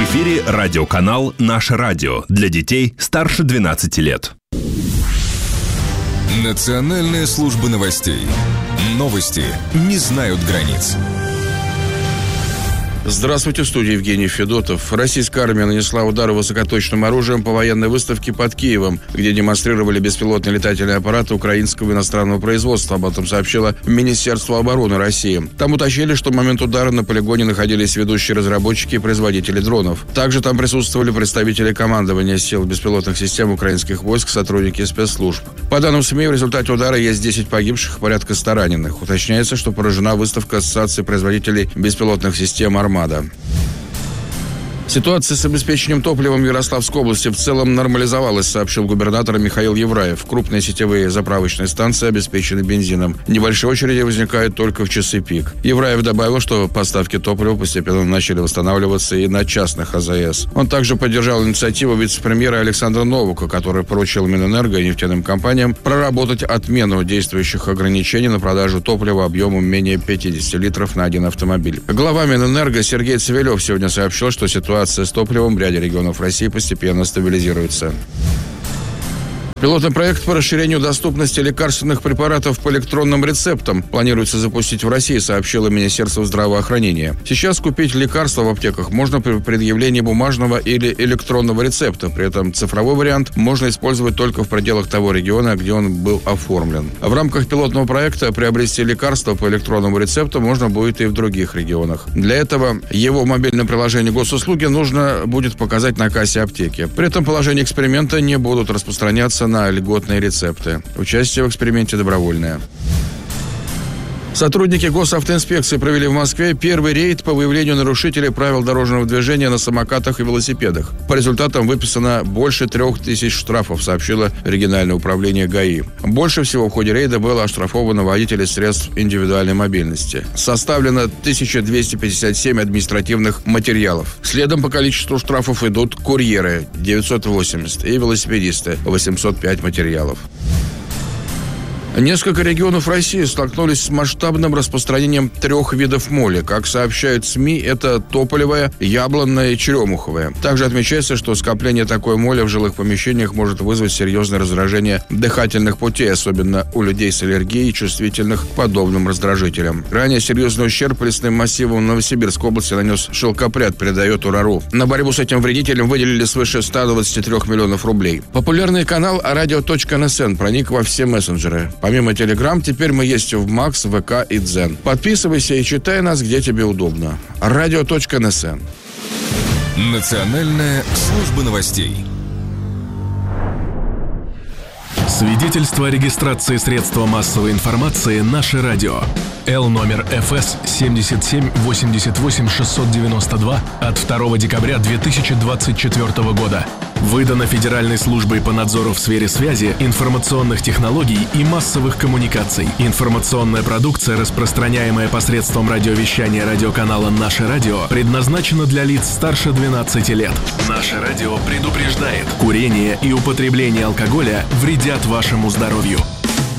эфире радиоканал «Наше радио» для детей старше 12 лет. Национальная служба новостей. Новости не знают границ. Здравствуйте, в студии Евгений Федотов. Российская армия нанесла удары высокоточным оружием по военной выставке под Киевом, где демонстрировали беспилотные летательные аппараты украинского иностранного производства. Об этом сообщило Министерство обороны России. Там уточнили, что в момент удара на полигоне находились ведущие разработчики и производители дронов. Также там присутствовали представители командования сил беспилотных систем украинских войск, сотрудники спецслужб. По данным СМИ, в результате удара есть 10 погибших и порядка 100 раненых. Уточняется, что поражена выставка Ассоциации производителей беспилотных систем «Армада». Ситуация с обеспечением топливом в Ярославской области в целом нормализовалась, сообщил губернатор Михаил Евраев. Крупные сетевые заправочные станции обеспечены бензином. Небольшие очереди возникают только в часы пик. Евраев добавил, что поставки топлива постепенно начали восстанавливаться и на частных АЗС. Он также поддержал инициативу вице-премьера Александра Новака, который поручил Минэнерго и нефтяным компаниям проработать отмену действующих ограничений на продажу топлива объемом менее 50 литров на один автомобиль. Глава Минэнерго Сергей Цивилев сегодня сообщил, что ситуация с топливом в ряде регионов России постепенно стабилизируется. Пилотный проект по расширению доступности лекарственных препаратов по электронным рецептам планируется запустить в России, сообщило Министерство здравоохранения. Сейчас купить лекарства в аптеках можно при предъявлении бумажного или электронного рецепта. При этом цифровой вариант можно использовать только в пределах того региона, где он был оформлен. В рамках пилотного проекта приобрести лекарства по электронному рецепту можно будет и в других регионах. Для этого его в мобильном приложении госуслуги нужно будет показать на кассе аптеки. При этом положения эксперимента не будут распространяться на льготные рецепты. Участие в эксперименте добровольное. Сотрудники госавтоинспекции провели в Москве первый рейд по выявлению нарушителей правил дорожного движения на самокатах и велосипедах. По результатам выписано больше 3000 штрафов, сообщило региональное управление ГАИ. Больше всего в ходе рейда было оштрафовано водителей средств индивидуальной мобильности. Составлено 1257 административных материалов. Следом по количеству штрафов идут курьеры – 980 и велосипедисты – 805 материалов. Несколько регионов России столкнулись с масштабным распространением 3 видов моли. Как сообщают СМИ, это тополевая, яблонная и черемуховая. Также отмечается, что скопление такой моли в жилых помещениях может вызвать серьезное раздражение дыхательных путей, особенно у людей с аллергией, чувствительных к подобным раздражителям. Ранее серьезный ущерб лесным массивам Новосибирской области нанес шелкопряд, передает УРАРУ. На борьбу с этим вредителем выделили свыше 123 миллионов рублей. Популярный канал Radio.NSN проник во все мессенджеры. Помимо Telegram, теперь мы есть в Макс, ВК и Дзен. Подписывайся и читай нас, где тебе удобно. Radio.NSN. Национальная служба новостей. Свидетельство о регистрации средства массовой информации «Наше радио». Л номер ФС 7788692 от 2 декабря 2024 года. Выдано Федеральной службой по надзору в сфере связи, информационных технологий и массовых коммуникаций. Информационная продукция, распространяемая посредством радиовещания радиоканала «Наше радио», предназначена для лиц старше 12 лет. «Наше радио» предупреждает: курение и употребление алкоголя вредят вашему здоровью.